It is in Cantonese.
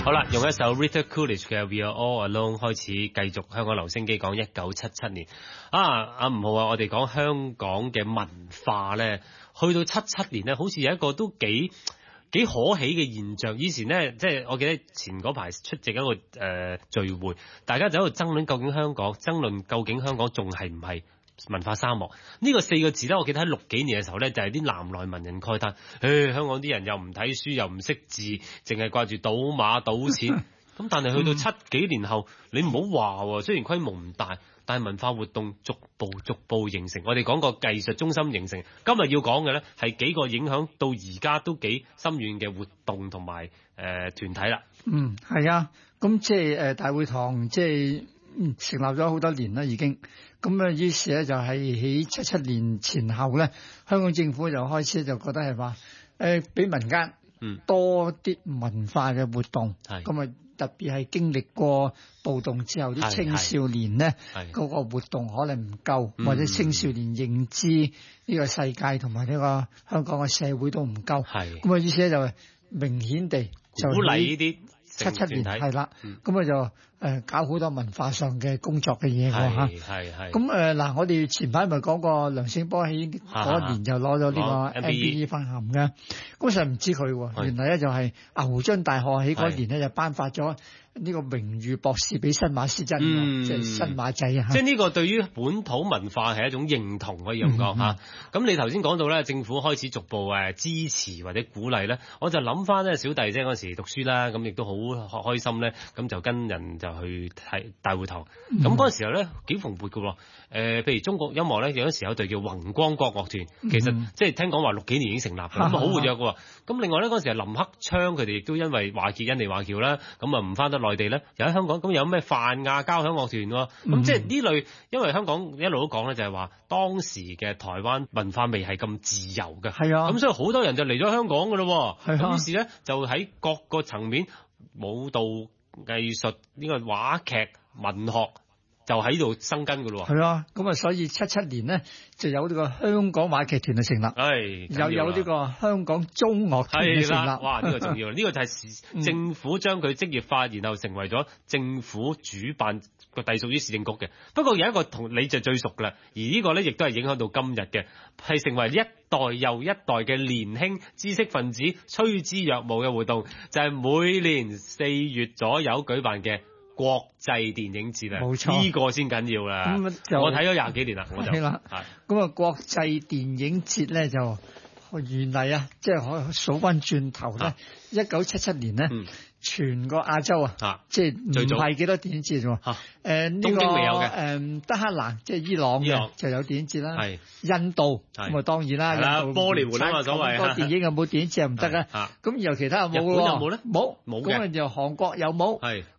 好啦，用一首 Rita Coolidge 嘅 We Are All Alone 開始，繼續香港留聲機講1977年。阿吳浩啊，我哋講香港嘅文化咧，去到77年咧，好似有一個都幾可喜嘅現象。以前咧，即係我記得前嗰排出席一個聚會，大家就喺度爭論究竟香港仲係唔係文化沙漠呢個4個字咧，我記得喺60幾年嘅時候咧，就係啲南來文人慨嘆，香港啲人又唔睇書又唔識字，淨係掛住賭馬賭錢。咁但係去到7幾年後，你唔好話喎，雖然規模唔大，但係文化活動逐步形成。我哋講個藝術中心形成，今日要講嘅咧係幾個影響到而家都幾深遠嘅活動同埋團體啦。 係啊，咁即係大會堂即係成立咗好多年啦已經。咁啊，於是咧就係喺77年前後咧，香港政府就開始就覺得係話俾民間多啲文化嘅活動。咁啊，特別係經歷過暴動之後，啲青少年咧嗰個活動可能唔夠，或者青少年認知呢個世界同埋呢個香港嘅社會都唔夠。咁啊，於是咧就明顯地就鼓勵呢啲 77年係啦，咁啊就搞好多文化上嘅工作嘅嘢喎嚇。咁嗱，我哋前排咪講過梁醒波喺嗰年就攞咗呢個 MBE 勳銜嘅，嗰時唔知佢喎，原來咧就係牛津大學喺嗰年咧就頒發咗呢個榮譽博士俾新馬師曾，即係新馬仔啊！ 即係呢個對於本土文化係一種認同，可以咁講嚇。咁你頭先講到咧，政府開始逐步支持或者鼓勵咧，我就諗翻咧小弟即係嗰時讀書啦，咁亦都好開心咧，咁就跟人就去睇大會堂。咁嗰陣時候咧幾蓬勃嘅喎。譬如中國音樂咧，有陣時有隊叫宏光國樂團，其實即係聽講話60幾年已經成立，咁啊好活躍嘅喎。咁另外咧嗰陣時係林克昌佢哋亦都因為印尼華僑啦，咁啊唔翻得內地咧，又喺香港，咁有咩泛亞交響樂團喎？咁即係呢類，因為香港一路都講咧，就係話當時嘅台灣文化未係咁自由嘅，咁所以好多人就嚟咗香港嘅咯。咁於是咧就喺各個層面，舞蹈、藝術呢個話劇、文學就喺度生根嘅咯。係啊， 咁啊，所以77年咧就有呢個香港話劇團嘅成立，又有呢個香港中樂團嘅成立。 哇！呢個重要，呢個就係政府將佢職業化，然後成為咗政府主辦個隸屬於市政局嘅。不過有一個同你就最熟㗎啦，而呢個咧亦都係影響到今日嘅，係成為一代又一代嘅年輕知識分子趨之若鶩嘅活動，就係每年4月左右舉辦嘅國際電影節啊！冇錯，呢個先緊要啦。我睇咗20幾年啦，我就係啦。 咁啊，國際電影節咧就原嚟啊，即係可數翻轉頭咧，1977年咧，全個亞洲即係唔係幾多電影節啫喎？東京未有嘅。 德黑蘭即係伊朗嘅就有電影節啦。印度咁啊當然啦，印度玻璃門啊嘛所謂。 咁多電影有冇電影節唔得啊？咁然後其他有冇喎？ 日本有冇咧？ 冇。咁啊就韓國有冇？